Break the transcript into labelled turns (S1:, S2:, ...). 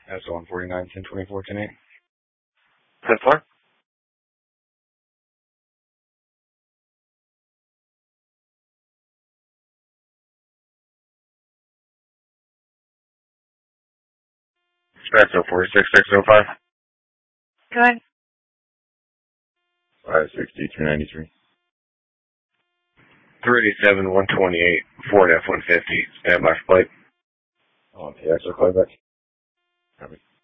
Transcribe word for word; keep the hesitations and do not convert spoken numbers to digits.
S1: S one forty-nine, ten twenty-four, ten eight.
S2: ten four?
S1: Espresso four six six oh five.
S2: Okay.
S1: five sixty, two ninety-three. three eighty-seven, one twenty-eight, Ford F one fifty. Stand by for plate. Oh, okay, that's our playback. Copy.